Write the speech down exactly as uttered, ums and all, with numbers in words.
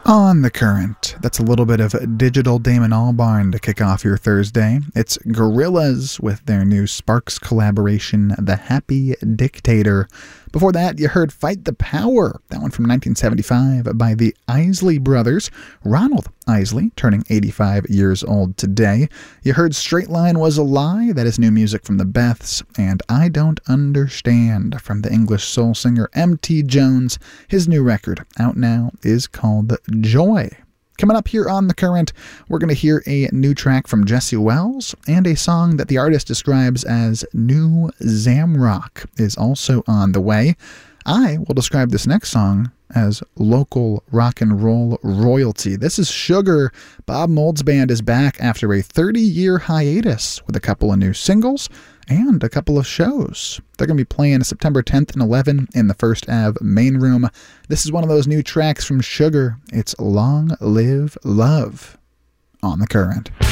On the Current, that's a little bit of digital Damon Albarn to kick off your Thursday. It's Gorillaz with their new Sparks collaboration, The Happy Dictator. Before that, you heard Fight the Power, that one from nineteen seventy-five by the Isley Brothers. Ronald Isley, turning eighty-five years old today. You heard Straight Line Was a Lie, that is new music from the Beths. And I Don't Understand from the English soul singer M T Jones. His new record, out now, is called Joy. Coming up here on The Current, we're going to hear a new track from Jesse Wells, and a song that the artist describes as New Zamrock is also on the way. I will describe this next song as local rock and roll royalty. This is Sugar. Bob Mold's band is back after a thirty-year hiatus with a couple of new singles and a couple of shows. They're going to be playing September tenth and eleventh in the First Ave main room. This is one of those new tracks from Sugar. It's Long Live Love on The Current.